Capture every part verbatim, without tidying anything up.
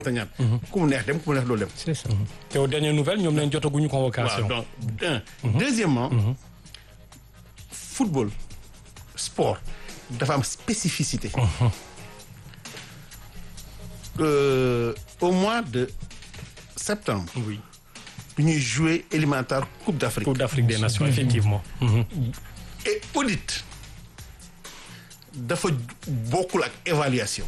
ñaan ku mu neex dem ku mu neex loolu dem. c'est ça. te aux dernières nouvelles ñoom leen jotaguñu convocation. waaw donc un. deuxièmement. football sport dafa am spécificité. Euh, au mois de septembre. oui. bu ñuy jouer éliminatoire Coupe d'Afrique. Coupe d'Afrique des Nations effectivement. et audit dafa bokkul ak évaluation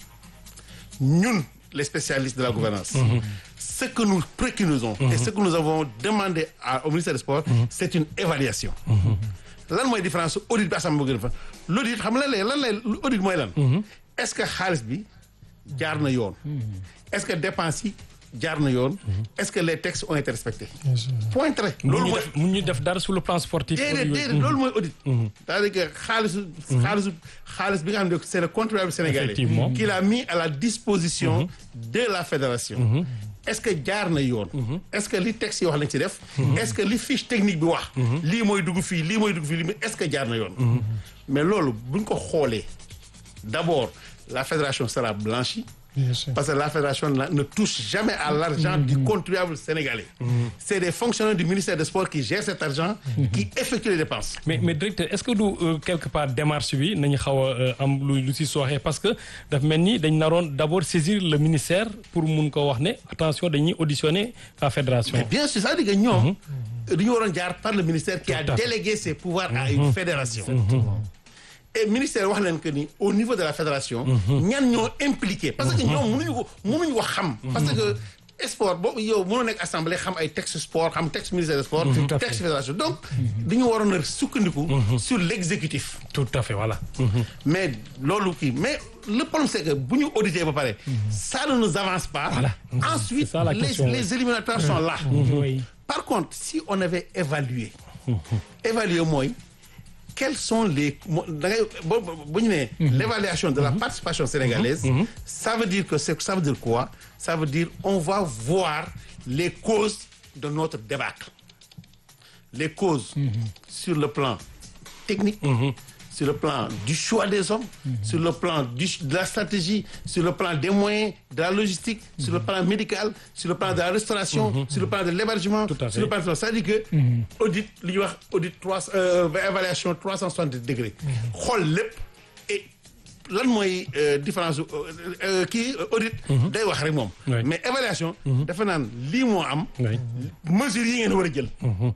ñun les spécialistes de la gouvernance mmh. ce que nous préconisons mmh. et ce que nous avons demandé à, au ministère des Sports mmh. c'est une évaluation lan mooy différence audit bi assemblée bëgg defa l'audit xam nga lan lay lan lay audit mooy lan est-ce que xaalis bi jaar na yoon est-ce que dépenses yi jaar na yoon est-ce que les textes ont été respectés point très loolu mooy mun ñu def dara sur le plan sportif déedéet déedéet loolu mooy audit c'est-à-dire que xaalisu xaalisu xaalis bi nga xam ne c'est le contribuable sénégalais qui l'a mis à la disposition de la fédération est-ce que jaar na yoon est-ce que li texte yi wax lañ ci def est-ce que li fiche technique bi wax lii mooy dugg fii lii mooy dugg fii lii est-ce que jaar na yoon mais loolu buñ ko xoolee d'abord la fédération sera blanchie. Parce que la fédération ne touche jamais à l'argent mmh. du contribuable sénégalais. Mmh. C'est des fonctionnaires du ministère des Sports qui gèrent cet argent, mmh. qui effectuent les dépenses. mais mais directeur est-ce que du euh, quelque part démarche bi nañu xaw a am lu lu si sooxee parce que daf mel ni dañ naroon d'abord saisir le ministère pour mun ko wax ne attention dañuy auditionner la fédération. Mais bien sûr c'est-à-dire que ñoom dañu waroon jaar par le ministère qui a délégué ses pouvoirs à une fédération. Et ministère wax leen que ni au niveau de la fédération. ñan ñoo impliqué. parce que ñoom mënuñu ko mënuñu ko xam. parce que sport boobu yow mënoo nekk assemblée xam ay texte sport xam texte ministère des sports. texte fédération donc dañu waroon a sukkandiku. sur l'exécutif. tout à fait voilà. mais loolu kii mais le problème c'est que bu ñu auditer ba pare. ça ne nous avance pas. voilà ensuite ça, les question, les oui. éliminatoires sont là. Oui. par contre si on avait évalué. évalué mooy. Quels sont les da ngay bu ñu nee l'évaluation de la participation sénégalaise ça veut dire que c'est ça veut dire quoi ça veut dire on va voir les causes de notre débâcle les causes sur le plan technique sur le plan du choix des hommes sur le plan du de la stratégie sur le plan des moyens de la logistique sur le plan médical sur le plan de la restauration sur le plan de l'hébergement sur le plan de c'est-à-dire que audit li ñuy wax audit trois évaluation trois cent soixante degrés xool lépp et lan mooy différence kii audit day wax rek moom mais évaluation dafa naan lii moo am mesures yi ngeen war a jël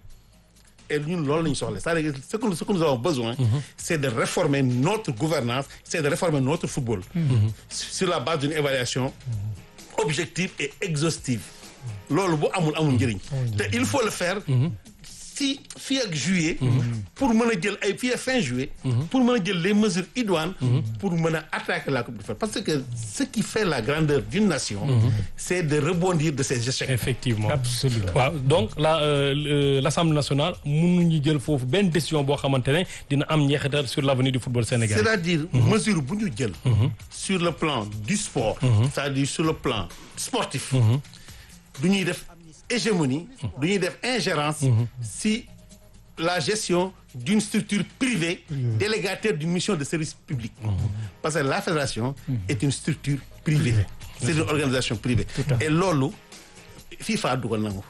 et ñun loolu la ñu soxla c'est-à-dire ce que ce que nous avons besoin mm-hmm. c'est de réformer notre gouvernance c'est de réformer notre football mm-hmm. sur la base d'une évaluation mm-hmm. objective et exhaustive loolu bu amul amul njëriñ te il faut le faire mm-hmm. si fii ak juillet pour mën a jël ay fii ak fin juillet pour mën a jël les mesures idoines pour mën a attaquer la Coupe du Monde parce que ce qui fait la grandeur d'une nation c'est de rebondir de ses échecs. effectivement absolument waaw donc la euh, l'Assemblée nationale mënuñu jël foofu benn décision boo xamante ne dina am njeexital sur l'avenir du football sénégalais. c'est-à-dire mesure bu ñu jël sur le plan du sport c'est-à-dire sur le plan sportif du ñuy def hégémonie du ñuy def ingérence si la gestion d'une structure privée délégataire d'une mission de service public parce que la fédération est une structure privée c'est une organisation privée et loolu FIFA du ko nangu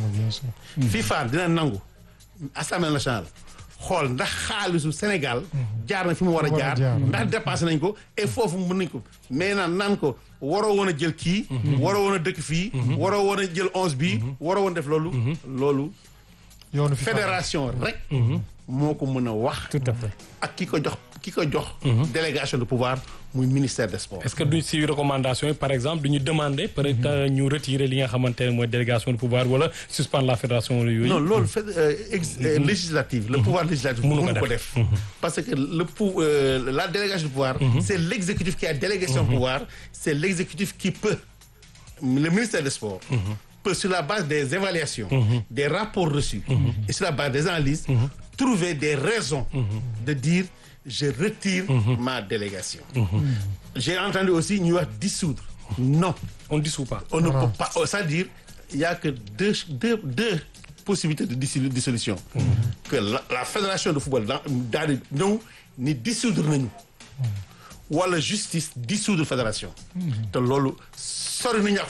FIFA dina nangu Assemblée nationale xool ndax xaalisu Sénégal jaar na fi mu war a jaar ndax dépassé nañ ko et foofu mën nañ ko mais naan naan ko waroo woon a jël kii waroo woon a dëkk fii waroo woon a jël onze bi waroo woon def loolu loolu fédération rek moo ko mën a wax tout à fait ak ki ko jox ki ko jox délégation de pouvoir muy ministère des sports. est-ce que duñ si recommandation yi par exemple duñu demander peut-être ñu retirer li nga xamante ne mooy délégation de pouvoir wala suspendre la fédération yooyu. non loolu fait législative le pouvoir législatif mënu ko def parce que le pou la délégation de pouvoir c'est l'exécutif qui a délégué son pouvoir c'est l'exécutif qui peut le ministère des sports peut sur la base des évaluations des rapports reçus et sur la base des analyses trouver des raisons de dire je retire ma délégation. J'ai entendu aussi ñuy wax dissoudre. Non, on ne dissout pas. On ne peut pas. C'est-à-dire il y a que deux deux deux possibilités de dissolution. Que la, la fédération de football daal di ñëw ni dissoudre nañu. wala justice dissoudre fédération te loolu sori nañu ak